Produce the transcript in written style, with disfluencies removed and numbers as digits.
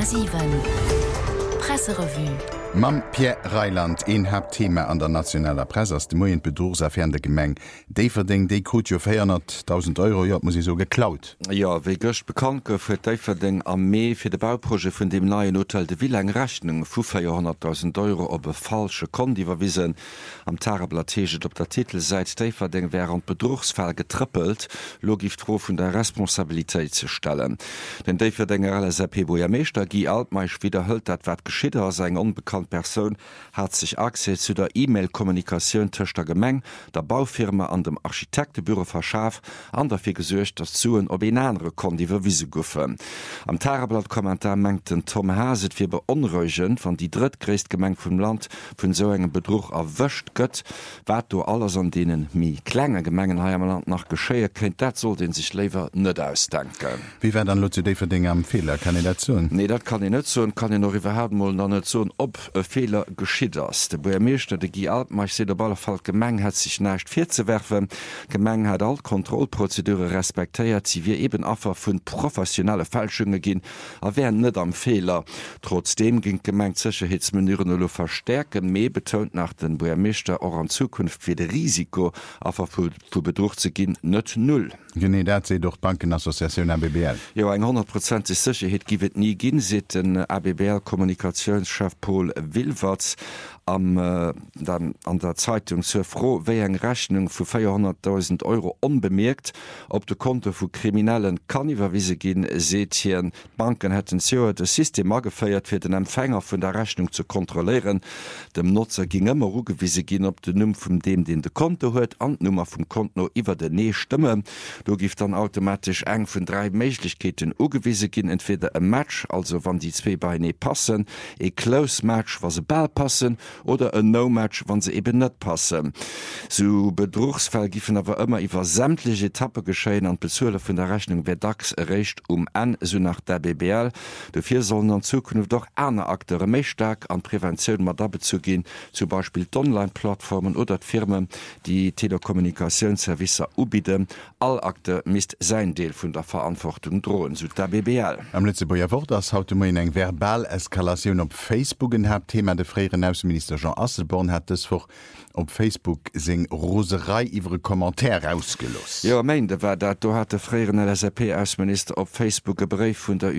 8,7 Presserevue. Mam Pierre Reiland een hebt Thema an der nationaler Presse ass de Moien Bedurserfernde Gemeng. Déi verding déi Kot jo 400.000 Euro ja, muss so geklaut. Ja, wie gëcht bekannt gouf fir d'Eiferding Armee fir de Bauproje vun dem neien Hotel de Vill eng Rechnung vu 400.000 Euro op e falsche Kondiwerwiesen am Tarablateget op der Titel seit d'Eiferding wären Bedrugsfall getrippelt, logift tro vun der Responsabiltäit ze stellen. Den d'Eiferdinger LSP Bojameester Gi Altmeich wiederhëlt, dat wat geschieet ass eng unbekannt Person hat sich Access zu der E-Mail-Kommunikation zwischen der Gemeng, der Baufirma an dem Architektebüro verschaff, an dafür gesucht, dass Zuen ob een andere Kondiverwiese guffen. Am Tageblatt-Kommentar mengten Tom Haset für beunruhigend, von die drittgrößte Gemeng vom Land von so einem Betrug erwischt gött, wat du alles an denen mi kleine Gemengen hier im Land nach geschehe kennt, dat soll den sich lieber nicht ausdenken. Wie wäre dann Leute die für Dinge am Fehler? Kann ich das so? Nee, das kann ich nicht so und kann ich noch überhaupt mal nicht so, ob Fehler geschieht ass. De Bojameester de Gi Altmeich se der baller Fall Gemeng hat sich nächt fir ze werfen. Gemeng hat all Kontrollprozedure respektéiert, sie wie eben affer vun professionelle Fälschunge gin, a wären net am Fehler. Trotzdem ging Gemeng Sicherheitsmenüren lo verstärken, mé betont nach den Bojameester auch an Zukunft fir de Risiko affer vu Betrug ze gin net null. Gene dat se doch Bankenassoziation ABBL. Jo eng 100% Sicherheit giwet nie ginn se den ABBL Kommunikationschef Paul Wilwarts dann an der Zeitung so froh, wéi eng Rechnung vu 400.000 Euro unbemerkt op de Konto vu Kriminellen kann iwwerwiese gin seetien. Banken hätten so das System agefeiert fir den Empfänger vun der Rechnung zu kontrollieren. Dem Nutzer ging immer ugewiese gin op de Numm vum dem den de Konto huet an Nummer vum Konto iwwer de nee stimme. Du gift dann automatisch eng vun 3 Möglichkeiten ugewiese gin, entweder e Match, also wann die zwei Beine passen, e Close Match, was se ball passen, oder ein No-Match, wann sie eben nicht passen. So Betrugsfall giffen aber immer über sämtliche Etappe geschehen an Bezüge von der Rechnung wer DAX erreicht N so nach der BBL. Dafür sollen in Zukunft doch andere Akteure mehr stark an Prävention mal dabei zu gehen, zum Beispiel die Online-Plattformen oder die Firmen, die Telekommunikationsservice anbieten. All Akte misst sein Teil von der Verantwortung drohen, so der BBL. Am letzten Jahr das heute mal in eine Verbal-Eskalation auf Facebook gehabt, Thema der früheren Außenminister Jean Asselborn hat es vor op Facebook seg Roserei iwre Kommentar ausgelost. Ja, meinte war dat, du hat der freieren LSP-Außenminister op Facebook gebreif vun der